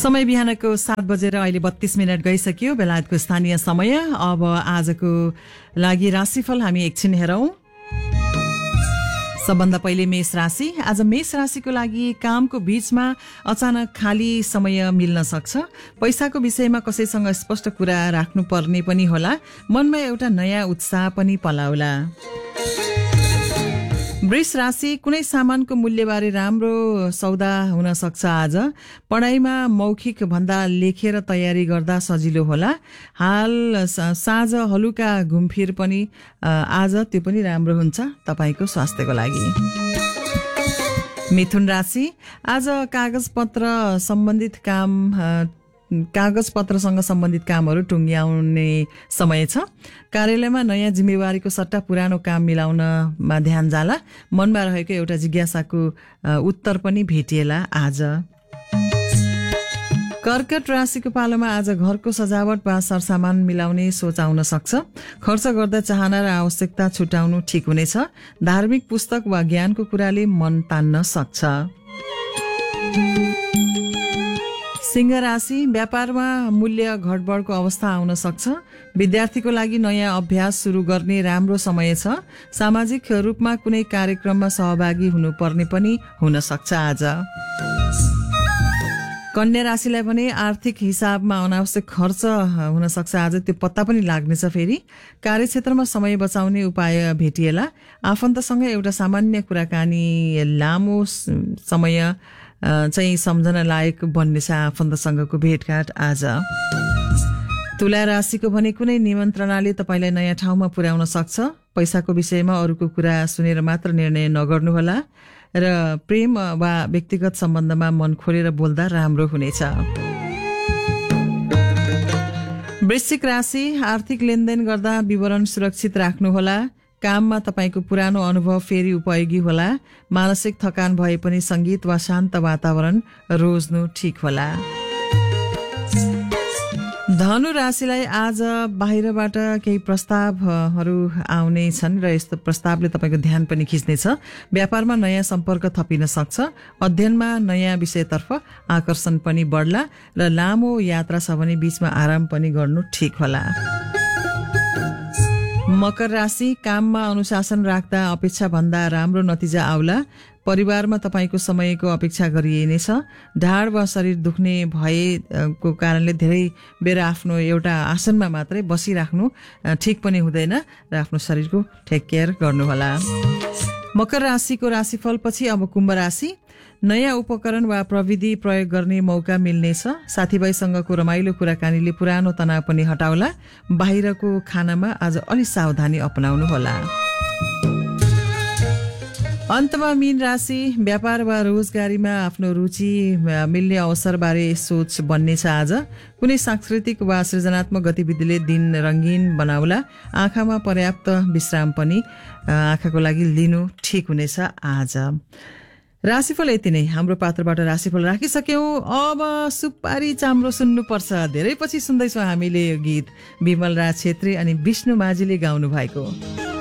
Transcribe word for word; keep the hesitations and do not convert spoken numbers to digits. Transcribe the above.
समय बिहानको सात बजेर अहिले बत्तीस मिनट गइसक्यो बेलायतको स्थानीय समय। अब आजको लागि राशिफल हामी एकछिन हेरौं। सबभन्दा पहिले मेष राशि। आज मेष राशिको लागि कामको बीचमा अचानक खाली समय मिल्न सक्छ। पैसाको विषयमा कसैसँग स्पष्ट कुरा राख्नुपर्ने पनि होला। मनमा एउटा नयाँ उत्साह पनि पलाउला। वृष राशि। कुनै सामानको मूल्यबारे राम्रो सौदा हुन सक्छ। आज पढाइमा मौखिक भन्दा लेखेर तयारी गर्दा सजिलो होला। हाल साँझ हलुका घुमफिर पनि आज त्यो पनि राम्रो हुन्छ तपाईको स्वास्थ्यको लागि। मिथुन राशि। आज कागज पत्र सम्बन्धित काम कागज पत्रसँग सम्बन्धित कामहरू टुङ्ग्याउने समय छ। कार्यालयमा नयाँ जिम्मेवारीको सट्टा पुरानो काम मिलाउनमा ध्यान जाला। मनमा रहेको एउटा जिज्ञासाको उत्तर पनि भेटिएला आज। कर्कट राशिको पालोमा आज घरको सजावट वा सरसामान मिलाउने सोच आउन सक्छ। खर्च गर्दा चाहना र आवश्यकता छुटाउनु ठिक हुनेछ। धार्मिक पुस्तक वा ज्ञानको कुराले मन तान्न सक्छ। सिंह राशि। व्यापारमा मूल्य घटबढको अवस्था आउन सक्छ। विद्यार्थीको लागि नयाँ अभ्यास सुरु गर्ने राम्रो समय छ। सामाजिक रूपमा कुनै कार्यक्रममा सहभागी हुनुपर्ने पनि हुन सक्छ आज। कन्या राशिलाई पनि आर्थिक हिसाबमा अनावश्यक खर्च हुन सक्छ। आज त्यो पत्ता पनि लाग्नेछ। फेरि कार्यक्षेत्रमा समय बचाउने उपाय भेटिएला। आफन्तसँग एउटा सामान्य कुराकानी लामो समय चाहिँ सम्झन लायक बन्नेछ। आफन्तसँगको भेटघाट आज। तुला राशिको भने कुनै निमन्त्रणाले तपाईलाई नयाँ ठाउँमा पुर्याउन सक्छ। पैसाको विषयमा अरूको कुरा सुनेर मात्र निर्णय नगर्नुहोला र प्रेम वा व्यक्तिगत सम्बन्धमा मन खोलेर बोल्दा राम्रो हुनेछ। वृश्चिक राशि। आर्थिक लेनदेन गर्दा विवरण सुरक्षित राख्नुहोला। काममा तपाईको पुरानो अनुभव फेरि उपयोगी होला। मानसिक थकान भए पनि संगीत वा शान्त वातावरण रोज्नु ठिक होला। धनु राशिलाई आज बाहिरबाट केही प्रस्तावहरू आउने छन् र यस्तो प्रस्तावले तपाईको ध्यान पनि खिच्नेछ। व्यापारमा नयाँ सम्पर्क थपिन सक्छ। अध्ययनमा नयाँ विषयतर्फ आकर्षण पनि बढ्ला र लामो यात्रा छ भने बीचमा आराम पनि गर्नु ठिक होला। मकर राशि। काममा अनुशासन राख्दा अपेक्षा भन्दा राम्रो नतिजा आउला। परिवारमा तपाईको समयको अपेक्षा गरिनेछ। ढाड वा शरीर दुख्ने भएको कारणले धेरै बेर आफ्नो एउटा आसनमा मात्रै बसिराख्नु ठिक पनि हुँदैन र आफ्नो शरीरको टेक केयर गर्नुहोला। मकर राशिको राशिफल पछि अब कुम्भ राशि। नयाँ उपकरण वा प्रविधि प्रयोग गर्ने मौका मिल्नेछ। साथीभाइसँगको रमाइलो कुराकानीले पुरानो तनाव पनि हटाउला। बाहिरको खानामा आज अलि सावधानी अपनाउनु होला। अन्तमा मीन राशि। व्यापार वा रोजगारीमा आफ्नो रुचि मिल्ने अवसरबारे सोच बन्नेछ। आज कुनै सांस्कृतिक वा सृजनात्मक गतिविधिले दिन रङ्गीन बनाउला। आँखामा पर्याप्त विश्राम पनि आँखाको लागि लिनु ठिक हुनेछ आज। राशिफल यति नै। हाम्रो पात्रबाट राशिफल राखिसक्यौं। अब सुपारी चाम्रो सुन्नुपर्छ। धेरै पछि सुन्दैछौँ हामीले यो गीत विमल राज छेत्री अनि विष्णु माझीले गाउनु भएको।